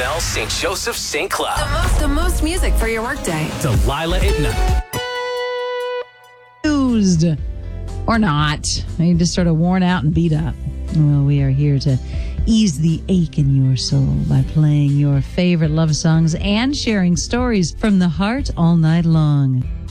Carmel, St. Joseph, St. Cloud. The most music for your workday. Delilah at night. Used or not. You're just sort of worn out and beat up. Well, we are here to ease the ache in your soul by playing your favorite love songs and sharing stories from the heart all night long.